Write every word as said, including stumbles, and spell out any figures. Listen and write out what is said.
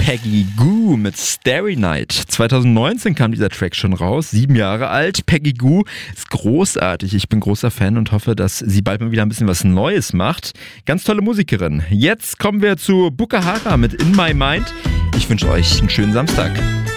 Peggy Gou mit Starry Night. zwanzig neunzehn kam dieser Track schon raus, sieben Jahre alt. Peggy Gou ist großartig. Ich bin großer Fan und hoffe, dass sie bald mal wieder ein bisschen was Neues macht. Ganz tolle Musikerin. Jetzt kommen wir zu Bukahara mit In My Mind. Ich wünsche euch einen schönen Samstag.